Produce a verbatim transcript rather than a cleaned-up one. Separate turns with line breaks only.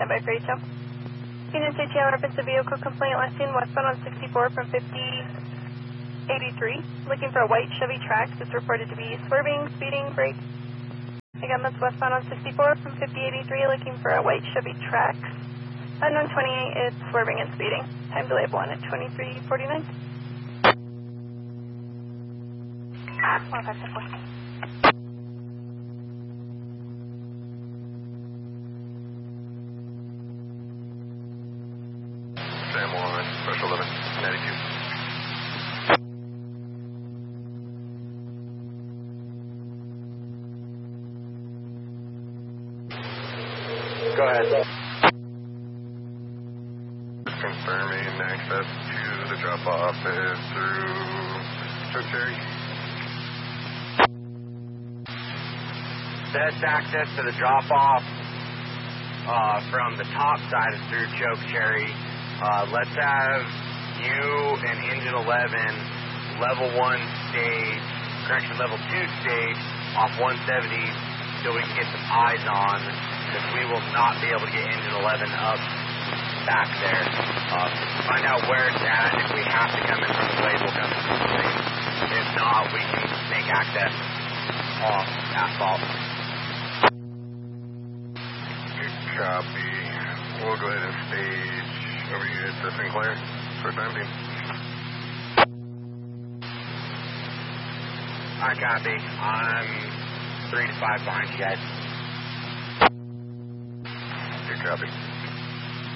Stand by for H L. Unit H L reference a vehicle complaint last seen westbound on sixty-four from fifty eighty-three. Looking for a white Chevy Trax. It's reported to be swerving, speeding, brake. Again, that's westbound on sixty-four from fifty eighty-three. Looking for a white Chevy Trax. Unknown twenty-eight, it's swerving and speeding. Time delay of one at twenty-three forty-nine. one five four.
Sam one, special eleven, ninety-two.
Go ahead.
Confirming access to the drop-off is through Choke Cherry.
Best access to the drop-off uh, from the top side is through Choke Cherry. Uh, let's have you and Engine eleven level one stage, correction, level two stage off one seventy so we can get some eyes on, because we will not be able to get Engine eleven up back there. Uh, find out where it's at. If we have to come in from the way, we'll come in from the way. If not, we can make access off asphalt.
Good copy. We'll go ahead and stage over here at the Sinclair for time being.
I copy. I'm three to five behind you guys.
Good copy.